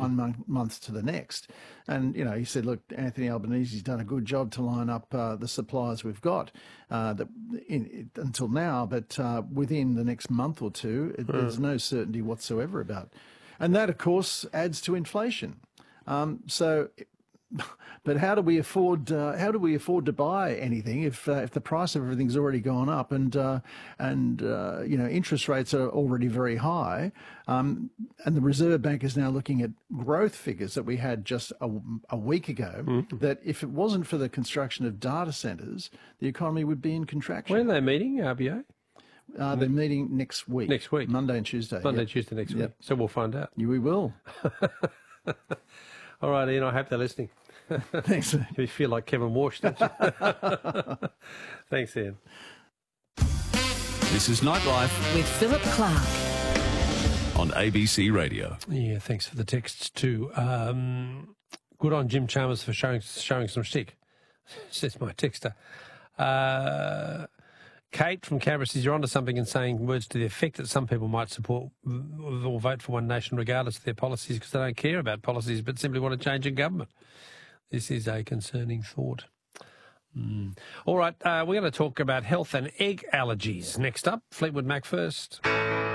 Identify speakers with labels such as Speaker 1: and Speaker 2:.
Speaker 1: month to the next. And, he said, look, Anthony Albanese's done a good job to line up the supplies we've got until now, but within the next month or two, there's no certainty whatsoever about. And that, of course, adds to inflation. But how do we afford to buy anything if the price of everything's already gone up and interest rates are already very high, and the Reserve Bank is now looking at growth figures that we had just a week ago, that if it wasn't for the construction of data centres, the economy would be in contraction.
Speaker 2: When are they meeting, RBA?
Speaker 1: They're meeting next week.
Speaker 2: Next week?
Speaker 1: Monday and Tuesday.
Speaker 2: Tuesday next week. So we'll find out.
Speaker 1: We will.
Speaker 2: All right, Ian, I hope they're listening.
Speaker 1: Thanks.
Speaker 2: You feel like Kevin Walsh, don't you? Thanks, Ian.
Speaker 3: This is Nightlife
Speaker 4: with Philip Clark
Speaker 3: on ABC Radio.
Speaker 2: Yeah, thanks for the texts too. Good on Jim Chalmers for showing some stick, says my texter. Kate from Canberra says you're onto something in saying words to the effect that some people might support or vote for One Nation regardless of their policies because they don't care about policies but simply want a change in government. This is a concerning thought. All right, we're going to talk about health and egg allergies. Next up, Fleetwood Mac first.